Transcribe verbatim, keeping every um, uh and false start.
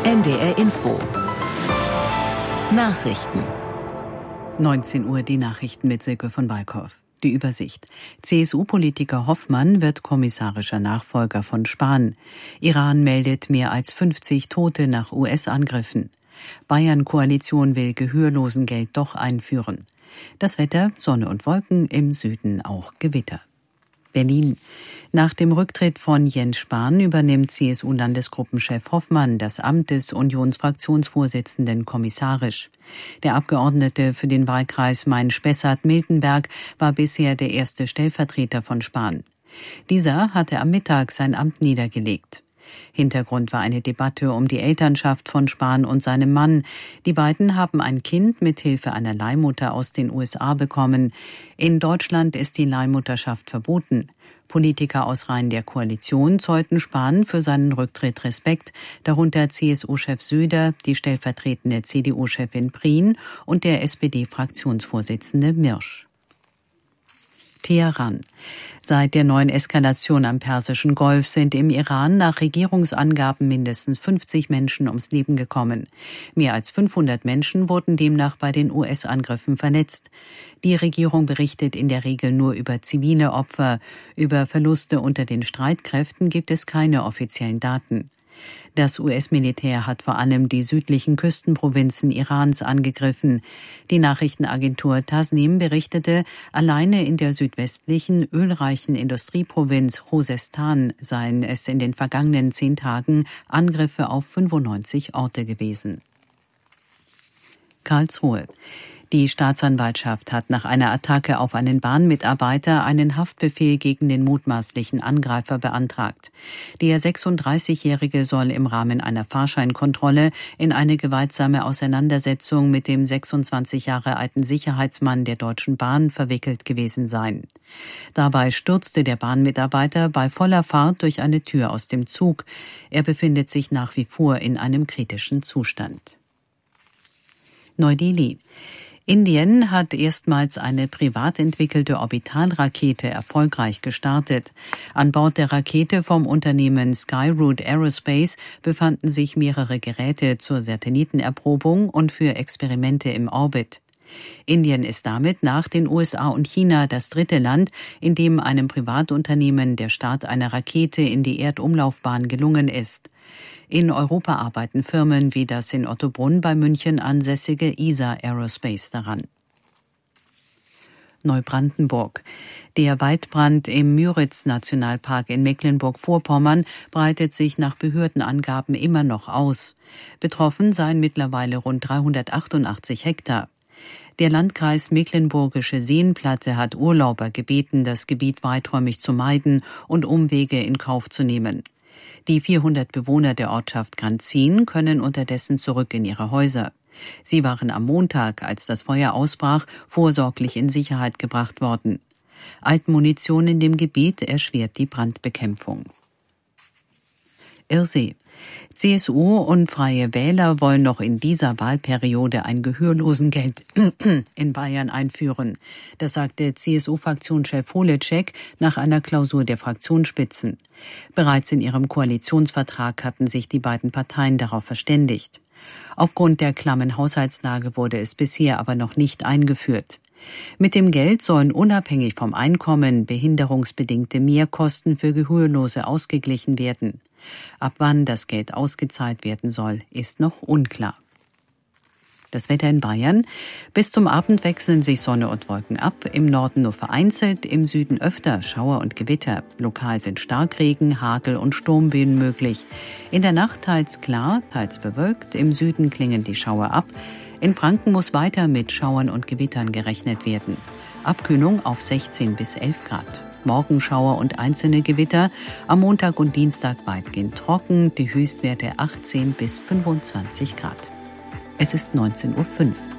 N D R Info Nachrichten. neunzehn Uhr die Nachrichten mit Silke von Walkow. Die Übersicht. C S U-Politiker Hoffmann wird kommissarischer Nachfolger von Spahn. Iran meldet mehr als fünfzig Tote nach U S-Angriffen. Bayern-Koalition will Gehörlosengeld doch einführen. Das Wetter, Sonne und Wolken, im Süden auch Gewitter. Berlin. Nach dem Rücktritt von Jens Spahn übernimmt C S U-Landesgruppenchef Hoffmann das Amt des Unionsfraktionsvorsitzenden kommissarisch. Der Abgeordnete für den Wahlkreis Main-Spessart-Miltenberg war bisher der erste Stellvertreter von Spahn. Dieser hatte am Mittag sein Amt niedergelegt. Hintergrund war eine Debatte um die Elternschaft von Spahn und seinem Mann. Die beiden haben ein Kind mit Hilfe einer Leihmutter aus den U S A bekommen. In Deutschland ist die Leihmutterschaft verboten. Politiker aus Reihen der Koalition zollten Spahn für seinen Rücktritt Respekt, darunter C S U-Chef Söder, die stellvertretende C D U-Chefin Prien und der S P D-Fraktionsvorsitzende Mirsch. Teheran. Seit der neuen Eskalation am Persischen Golf sind im Iran nach Regierungsangaben mindestens fünfzig Menschen ums Leben gekommen. Mehr als fünfhundert Menschen wurden demnach bei den U S-Angriffen verletzt. Die Regierung berichtet in der Regel nur über zivile Opfer. Über Verluste unter den Streitkräften gibt es keine offiziellen Daten. Das U S-Militär hat vor allem die südlichen Küstenprovinzen Irans angegriffen. Die Nachrichtenagentur Tasnim berichtete, alleine in der südwestlichen, ölreichen Industrieprovinz Khuzestan seien es in den vergangenen zehn Tagen Angriffe auf fünfundneunzig Orte gewesen. Karlsruhe. Die Staatsanwaltschaft hat nach einer Attacke auf einen Bahnmitarbeiter einen Haftbefehl gegen den mutmaßlichen Angreifer beantragt. Der sechsunddreißigjährige soll im Rahmen einer Fahrscheinkontrolle in eine gewaltsame Auseinandersetzung mit dem sechsundzwanzig Jahre alten Sicherheitsmann der Deutschen Bahn verwickelt gewesen sein. Dabei stürzte der Bahnmitarbeiter bei voller Fahrt durch eine Tür aus dem Zug. Er befindet sich nach wie vor in einem kritischen Zustand. Neu-Delhi. Indien hat erstmals eine privat entwickelte Orbitalrakete erfolgreich gestartet. An Bord der Rakete vom Unternehmen Skyroot Aerospace befanden sich mehrere Geräte zur Satellitenerprobung und für Experimente im Orbit. Indien ist damit nach den U S A und China das dritte Land, in dem einem Privatunternehmen der Start einer Rakete in die Erdumlaufbahn gelungen ist. In Europa arbeiten Firmen wie das in Ottobrunn bei München ansässige E S A Aerospace daran. Neubrandenburg. Der Waldbrand im Müritz-Nationalpark in Mecklenburg-Vorpommern breitet sich nach Behördenangaben immer noch aus. Betroffen seien mittlerweile rund dreihundertachtundachtzig Hektar. Der Landkreis Mecklenburgische Seenplatte hat Urlauber gebeten, das Gebiet weiträumig zu meiden und Umwege in Kauf zu nehmen. Die vierhundert Bewohner der Ortschaft Granzin können unterdessen zurück in ihre Häuser. Sie waren am Montag, als das Feuer ausbrach, vorsorglich in Sicherheit gebracht worden. Altmunition in dem Gebiet erschwert die Brandbekämpfung. Irsee. C S U und Freie Wähler wollen noch in dieser Wahlperiode ein Gehörlosengeld in Bayern einführen. Das sagte C S U-Fraktionschef Holecek nach einer Klausur der Fraktionsspitzen. Bereits in ihrem Koalitionsvertrag hatten sich die beiden Parteien darauf verständigt. Aufgrund der klammen Haushaltslage wurde es bisher aber noch nicht eingeführt. Mit dem Geld sollen unabhängig vom Einkommen behinderungsbedingte Mehrkosten für Gehörlose ausgeglichen werden. Ab wann das Geld ausgezahlt werden soll, ist noch unklar. Das Wetter in Bayern. Bis zum Abend wechseln sich Sonne und Wolken ab. Im Norden nur vereinzelt, im Süden öfter Schauer und Gewitter. Lokal sind Starkregen, Hagel und Sturmböen möglich. In der Nacht teils klar, teils bewölkt. Im Süden klingen die Schauer ab. In Franken muss weiter mit Schauern und Gewittern gerechnet werden. Abkühlung auf sechzehn bis elf Grad. Morgenschauer und einzelne Gewitter. Am Montag und Dienstag weitgehend trocken. Die Höchstwerte achtzehn bis fünfundzwanzig Grad. Es ist neunzehn Uhr fünf.